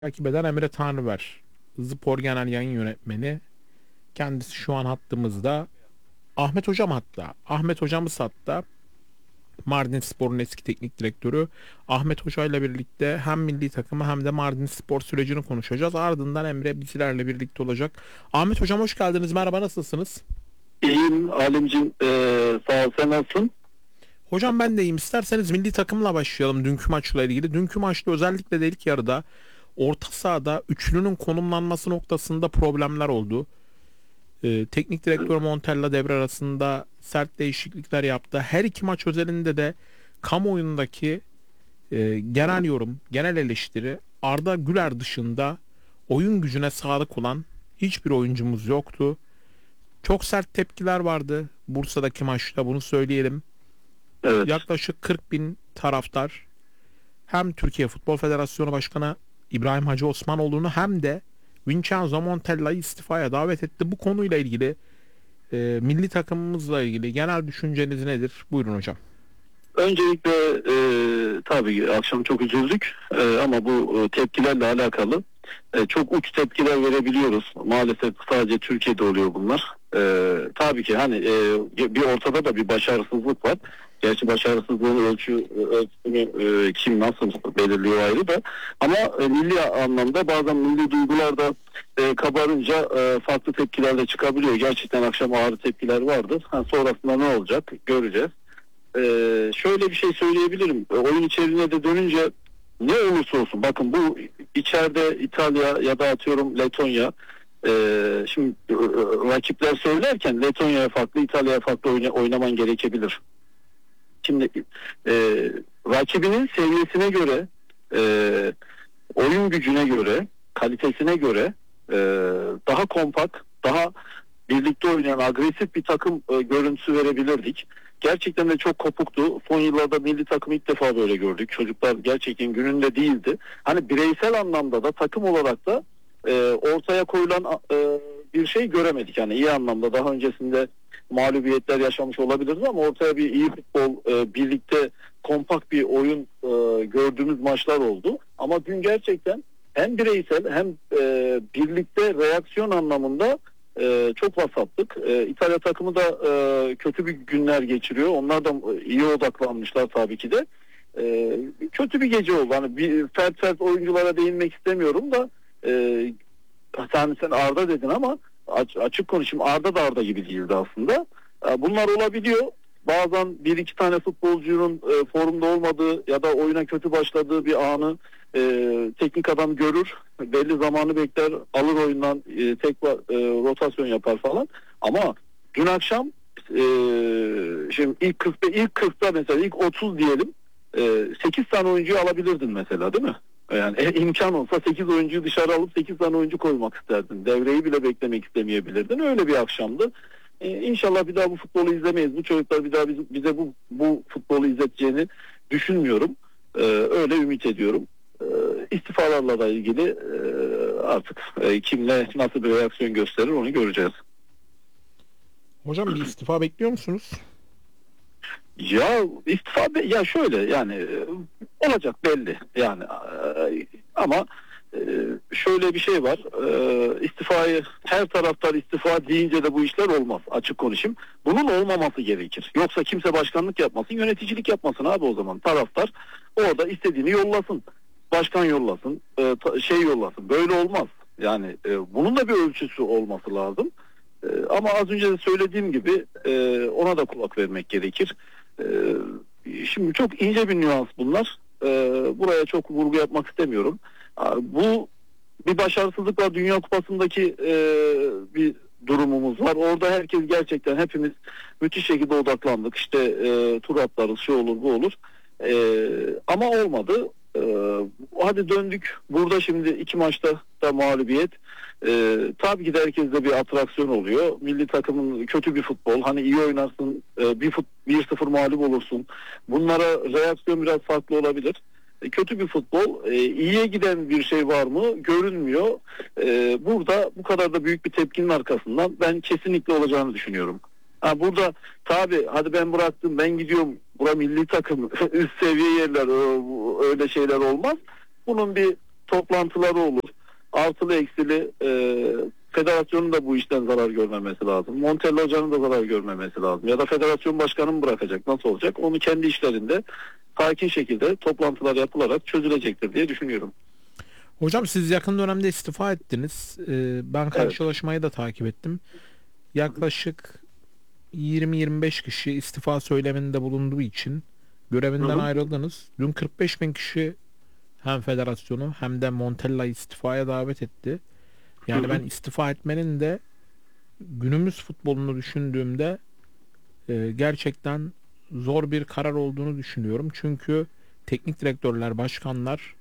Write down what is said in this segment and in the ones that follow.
Takip eden Emre Tanrıver, Spor Genel Yayın Yönetmeni. Kendisi şu an hattımızda. Ahmet Hocam hatta. Ahmet Hocamız hatta. Mardin Spor'un eski teknik direktörü. Ahmet Hoca ile birlikte hem milli takımı hem de Mardin Spor sürecini konuşacağız. Ardından Emre bizlerle birlikte olacak. Ahmet Hocam hoş geldiniz. Merhaba, nasılsınız? İyiyim Alimciğim, sağ ol, sen nasılsın? Hocam ben de iyiyim. İsterseniz milli takımla başlayalım dünkü maçla ilgili. Dünkü maçta özellikle de ilk yarıda orta sahada üçlünün konumlanması noktasında problemler oldu. Teknik direktör Montella devre arasında sert değişiklikler yaptı. Her iki maç özelinde de kamuoyundaki genel yorum, genel eleştiri Arda Güler dışında oyun gücüne sadık olan hiçbir oyuncumuz yoktu. Çok sert tepkiler vardı Bursa'daki maçta, bunu söyleyelim. Evet. Yaklaşık 40 bin taraftar hem Türkiye Futbol Federasyonu Başkanı İbrahim Hacı Osmanoğlu'nu hem de Vincenzo Montella'yı istifaya davet etti. Bu konuyla ilgili milli takımımızla ilgili genel düşünceniz nedir? Buyurun hocam. Öncelikle tabii akşam çok üzüldük, ama bu tepkilerle alakalı çok uç tepkiler verebiliyoruz. Maalesef sadece Türkiye'de oluyor bunlar. Tabii ki hani bir ortada da bir başarısızlık var. Gerçi başarısızlığın ölçüsünü kim nasıl belirliyor ayrı da. Ama milli anlamda bazen milli duygular da kabarınca farklı tepkiler de çıkabiliyor. Gerçekten akşam ağır tepkiler vardı. Sonrasında ne olacak göreceğiz. Şöyle bir şey söyleyebilirim. Oyun içeriğine de dönünce ne olursa olsun, bakın bu içeride İtalya ya da atıyorum Letonya, şimdi rakipler söylerken Letonya'ya farklı, İtalya'ya farklı oynaman gerekebilir. Şimdi e, rakibinin seviyesine göre, e, oyun gücüne göre, kalitesine göre e, daha kompakt, daha birlikte oynayan agresif bir takım görüntüsü verebilirdik. Gerçekten de çok kopuktu. Son yıllarda milli takımı ilk defa böyle gördük. Çocuklar gerçekten gününde değildi. Hani bireysel anlamda da takım olarak da ortaya koyulan bir şey göremedik. Yani iyi anlamda daha öncesinde mağlubiyetler yaşamış olabiliriz ama ortaya bir iyi futbol, birlikte kompakt bir oyun gördüğümüz maçlar oldu. Ama dün gerçekten hem bireysel hem birlikte reaksiyon anlamında çok vasattık. İtalya takımı da kötü bir günler geçiriyor. Onlar da iyi odaklanmışlar tabii ki de. Kötü bir gece oldu. Hani bir fert oyunculara değinmek istemiyorum da sen Arda dedin ama açık konuşayım, Arda da Arda gibi değildi aslında. Bunlar olabiliyor. Bazen bir iki tane futbolcunun formda olmadığı ya da oyuna kötü başladığı bir anı teknik adam görür. Belli zamanı bekler, alır oyundan, rotasyon yapar falan. Ama dün akşam şimdi ilk 40'ta mesela ilk 30 diyelim, 8 tane oyuncuyu alabilirdin mesela, değil mi? Yani imkan olsa 8 oyuncuyu dışarı alıp 8 tane oyuncu koymak isterdin. Devreyi bile beklemek istemeyebilirdin. Öyle bir akşamdı. İnşallah bir daha bu futbolu izlemeyiz. Bu çocuklar bir daha bize bu futbolu izleteceğini düşünmüyorum. Öyle ümit ediyorum. İstifalarla da ilgili artık kimle nasıl bir reaksiyon gösterir onu göreceğiz. Hocam bir istifa bekliyor musunuz? Ya ya şöyle yani olacak belli yani, ama şöyle bir şey var, istifayı her taraftar istifa deyince de bu işler olmaz, açık konuşayım. Bunun olmaması gerekir. Yoksa kimse başkanlık yapmasın, yöneticilik yapmasın abi, o zaman taraftar orada istediğini yollasın. Başkan yollasın, yollasın. Böyle olmaz. Yani bunun da bir ölçüsü olması lazım. Ama az önce de söylediğim gibi ona da kulak vermek gerekir. Şimdi çok ince bir nüans bunlar. Buraya çok vurgu yapmak istemiyorum. Bu bir başarısızlık var. Dünya Kupası'ndaki bir durumumuz var. Orada herkes, gerçekten hepimiz müthiş şekilde odaklandık. İşte tur atlarız, şu olur, bu olur. Ama olmadı. Hadi döndük. Burada şimdi 2 maçta da mağlubiyet. Tabii ki de herkeste bir atraksiyon oluyor. Milli takımın kötü bir futbol. Hani iyi oynarsın, 1-0 mağlup olursun. Bunlara reaksiyon biraz farklı olabilir. Kötü bir futbol. İyiye giden bir şey var mı? Görünmüyor. Burada bu kadar da büyük bir tepkinin arkasından ben kesinlikle olacağını düşünüyorum. Burada tabii hadi ben bıraktım, ben gidiyorum, bura milli takım üst seviye yerler, öyle şeyler olmaz. Bunun bir toplantıları olur. Artılı eksili federasyonun da bu işten zarar görmemesi lazım. Montella Hoca'nın da zarar görmemesi lazım. Ya da federasyon başkanı mı bırakacak? Nasıl olacak? Onu kendi işlerinde sakin şekilde toplantılar yapılarak çözülecektir diye düşünüyorum. Hocam siz yakın dönemde istifa ettiniz. Ben Evet. karşılaşmayı da takip ettim. Yaklaşık 20-25 kişi istifa söyleminde bulunduğu için görevinden Hı hı. ayrıldınız. Dün 45 bin kişi hem federasyonu hem de Montella'yı istifaya davet etti. Hı Yani hı. ben istifa etmenin de günümüz futbolunu düşündüğümde gerçekten zor bir karar olduğunu düşünüyorum. Çünkü teknik direktörler, başkanlar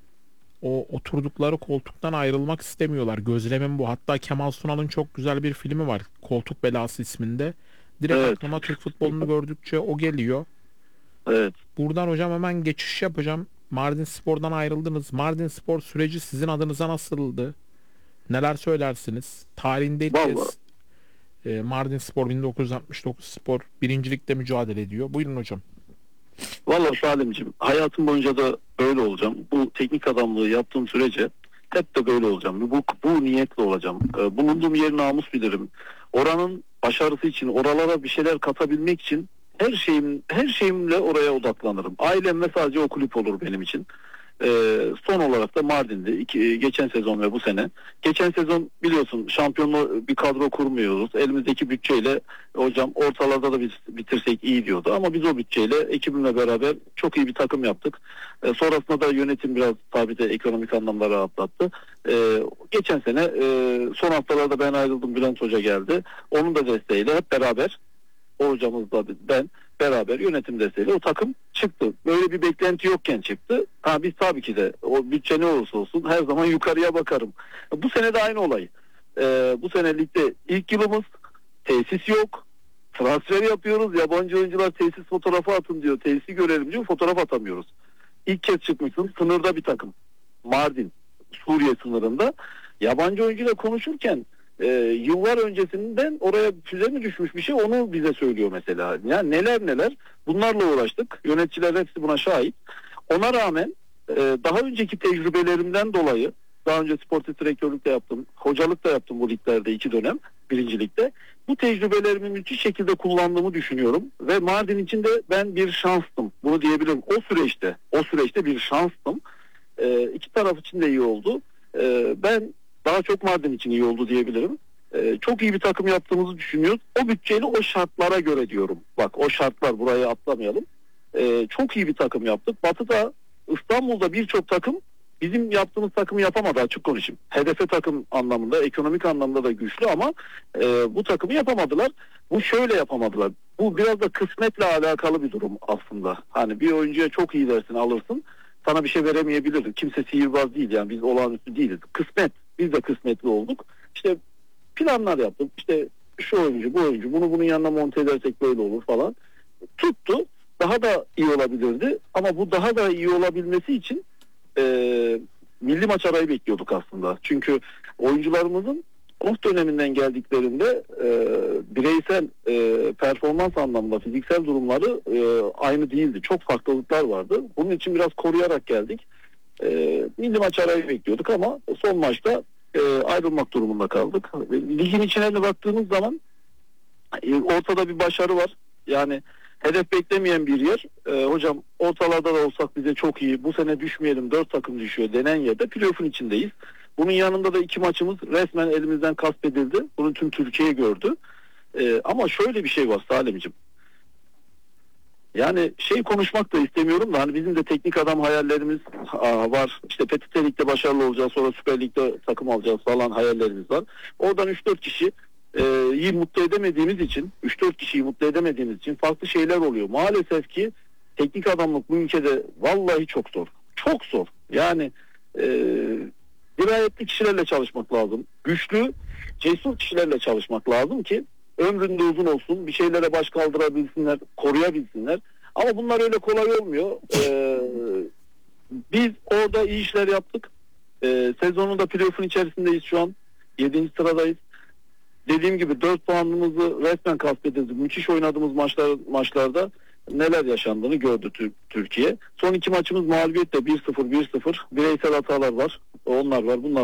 o oturdukları koltuktan ayrılmak istemiyorlar. Gözlemim bu. Hatta Kemal Sunal'ın çok güzel bir filmi var. Koltuk Belası isminde. Direkt Evet. aklıma Türk futbolunu gördükçe o geliyor. Evet. Buradan hocam hemen geçiş yapacağım. Mardin Spor'dan ayrıldınız. Mardin Spor süreci sizin adınıza nasıldı? Neler söylersiniz? Tarihinde ilk Vallahi kez Mardin Spor 1969 Spor birincilikte mücadele ediyor. Buyurun hocam. Vallahi Salimciğim, hayatım boyunca da böyle olacağım. Bu teknik adamlığı yaptığım sürece hep de böyle olacağım. Bu niyetle olacağım. Bulunduğum yeri namus bilirim. Oranın başarısı için, oralara bir şeyler katabilmek için her şeyimle oraya odaklanırım. Ailemle sadece o kulüp olur benim için. Son olarak da Mardin'de geçen sezon ve bu sene. Geçen sezon biliyorsun şampiyonlu bir kadro kurmuyoruz. Elimizdeki bütçeyle hocam ortalarda da biz bitirsek iyi diyordu. Ama biz o bütçeyle ekibimle beraber çok iyi bir takım yaptık. Sonrasında da yönetim biraz tabii de ekonomik anlamda rahatlattı. Geçen sene son haftalarda ben ayrıldım. Bülent Hoca geldi. Onun da desteğiyle hep beraber o hocamızla ben beraber yönetim desteğiyle o takım çıktı. Böyle bir beklenti yokken çıktı. Biz tabii ki de o bütçe ne olursa olsun her zaman yukarıya bakarım. Bu sene de aynı olay. Bu sene ligde ilk yılımız, tesis yok. Transfer yapıyoruz. Yabancı oyuncular tesis fotoğrafı atın diyor. Tesisi görelim diyor. Fotoğraf atamıyoruz. İlk kez çıkmışsın. Sınırda bir takım. Mardin, Suriye sınırında. Yabancı oyuncuyla konuşurken yıllar öncesinden oraya füze mi düşmüş bir şey onu bize söylüyor mesela. Yani neler bunlarla uğraştık. Yöneticiler hepsi buna şahit. Ona rağmen daha önceki tecrübelerimden dolayı daha önce sportif direktörlük de yaptım. Hocalık da yaptım bu liglerde 2 dönem. Birincilikte. Bu tecrübelerimi müthiş şekilde kullandığımı düşünüyorum. Ve Mardin için de ben bir şanstım. Bunu diyebilirim. O süreçte bir şanstım. İki taraf için de iyi oldu. Ben daha çok Mardin için iyi oldu diyebilirim. Çok iyi bir takım yaptığımızı düşünüyoruz. O bütçeyle o şartlara göre diyorum. Bak o şartlar burayı atlamayalım. Çok iyi bir takım yaptık. Batı'da İstanbul'da birçok takım bizim yaptığımız takımı yapamadı açık konuşayım. Hedefe takım anlamında, ekonomik anlamda da güçlü ama bu takımı yapamadılar. Bu şöyle yapamadılar. Bu biraz da kısmetle alakalı bir durum aslında. Hani bir oyuncuya çok iyi dersin alırsın. Sana bir şey veremeyebilir. Kimse sihirbaz değil yani biz olağanüstü değiliz. Kısmet. Biz de kısmetli olduk. İşte planlar yaptık. İşte şu oyuncu, bu oyuncu, bunu bunun yanına monte edersek böyle olur falan. Tuttu. Daha da iyi olabilirdi. Ama bu daha da iyi olabilmesi için milli maç arayı bekliyorduk aslında. Çünkü oyuncularımızın off döneminden geldiklerinde bireysel performans anlamında fiziksel durumları aynı değildi. Çok farklılıklar vardı. Bunun için biraz koruyarak geldik. Milli maç arayı bekliyorduk ama son maçta ayrılmak durumunda kaldık. Ligin içine de baktığımız zaman ortada bir başarı var. Yani hedef beklemeyen bir yer. Hocam ortalarda da olsak bize çok iyi. Bu sene düşmeyelim. 4 takım düşüyor denen yerde playoff'un içindeyiz. Bunun yanında da 2 maçımız resmen elimizden gasp edildi. Bunu tüm Türkiye gördü. Ama şöyle bir şey var Salimciğim. Yani konuşmak da istemiyorum da hani bizim de teknik adam hayallerimiz var. İşte PTT Lig'de başarılı olacağız, sonra Süper Lig'de takım alacağız falan hayallerimiz var. Oradan 3-4 kişi iyi mutlu edemediğimiz için, 3-4 kişiyi mutlu edemediğimiz için farklı şeyler oluyor. Maalesef ki teknik adamlık bu ülkede vallahi çok zor. Çok zor. Yani dirayetli kişilerle çalışmak lazım. Güçlü, cesur kişilerle çalışmak lazım ki ömründe uzun olsun, bir şeylere baş kaldırabilsinler, koruyabilsinler. Ama bunlar öyle kolay olmuyor. Biz orada iyi işler yaptık. Sezonun da playoff'un içerisindeyiz şu an. 7. sıradayız. Dediğim gibi 4 puanımızı resmen kaspedildi. Müthiş oynadığımız maçlarda neler yaşandığını gördü Türkiye. Son iki maçımız mağlubiyetle 1-0, 1-0. Bireysel hatalar var. Onlar var. Bunlar